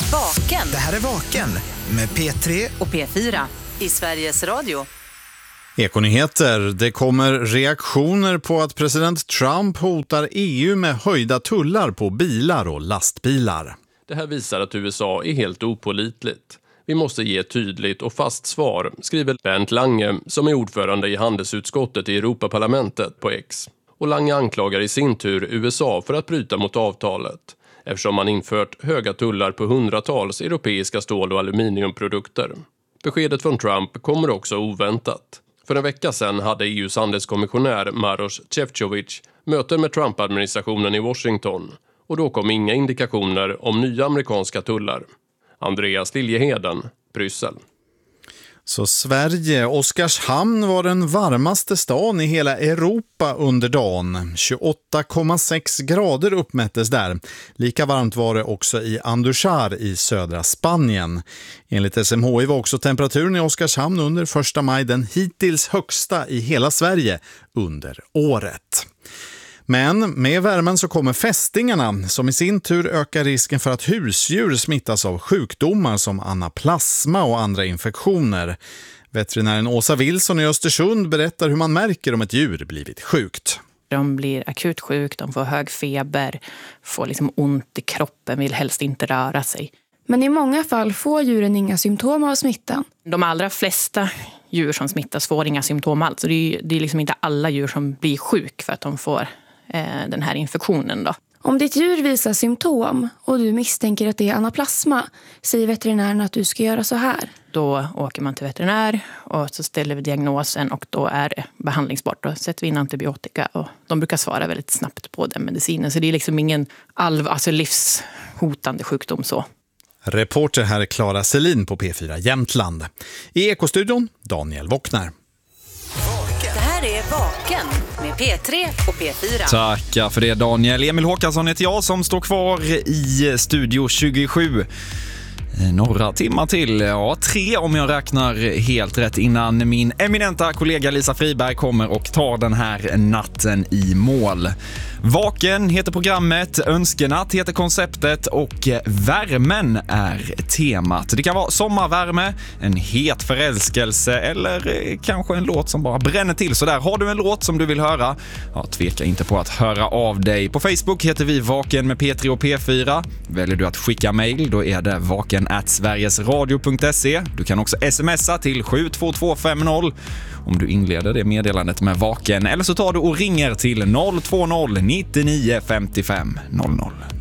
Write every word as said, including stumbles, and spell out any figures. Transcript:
Vaken. Det här är Vaken med P tre och P fyra i Sveriges Radio. Ekonyheter. Det kommer reaktioner på att president Trump hotar E U med höjda tullar på bilar och lastbilar. Det här visar att U S A är helt opålitligt. Vi måste ge ett tydligt och fast svar, skriver Bernd Lange som är ordförande i handelsutskottet i Europaparlamentet på X. Och Lange anklagar i sin tur U S A för att bryta mot avtalet, eftersom man infört höga tullar på hundratals europeiska stål- och aluminiumprodukter. Beskedet från Trump kommer också oväntat. För en vecka sedan hade E U:s handelskommissionär Maroš Šefčovič möte med Trump-administrationen i Washington och då kom inga indikationer om nya amerikanska tullar. Andreas Liljeheden, Bryssel. Så Sverige, Oskarshamn var den varmaste stan i hela Europa under dagen. tjugoåtta komma sex grader uppmättes där. Lika varmt var det också i Andújar i södra Spanien. Enligt S M H I var också temperaturen i Oskarshamn under första maj den hittills högsta i hela Sverige under året. Men med värmen så kommer fästingarna som i sin tur ökar risken för att husdjur smittas av sjukdomar som anaplasma och andra infektioner. Veterinären Åsa Wilson i Östersund berättar hur man märker om ett djur blivit sjukt. De blir akut sjuk, de får hög feber, får liksom ont i kroppen, vill helst inte röra sig. Men i många fall får djuren inga symptom av smittan. De allra flesta djur som smittas får inga symptom alls. Så det är, det är liksom inte alla djur som blir sjuk för att de får den här infektionen då. Om ditt djur visar symptom och du misstänker att det är anaplasma, säger veterinären att du ska göra så här. Då åker man till veterinär och så ställer vi diagnosen och då är det behandlingsbart. Då sätter vi in antibiotika och de brukar svara väldigt snabbt på den medicinen. Så det är liksom ingen alv, alltså livshotande sjukdom så. Reporter här är Clara Selin på P fyra Jämtland. I Ekostudion, Daniel Wockner. Det här är Vaken med P tre och P fyra. Tackar för det Daniel. Emil Håkansson heter jag som står kvar i Studio tjugosju. Några timmar till, ja tre om jag räknar helt rätt innan min eminenta kollega Lisa Friberg kommer och tar den här natten i mål. Vaken heter programmet, önskenatt heter konceptet och värmen är temat. Det kan vara sommarvärme, en het förälskelse eller kanske en låt som bara bränner till. Så där har du en låt som du vill höra, ja, tveka inte på att höra av dig. På Facebook heter vi Vaken med P tre och P fyra. Väljer du att skicka mejl, då är det vaken at sverigesradio punkt se. Du kan också smsa till sju två två fem noll om du inleder det meddelandet med Vaken. Eller så tar du och ringer till noll två noll nio nio fem fem noll noll.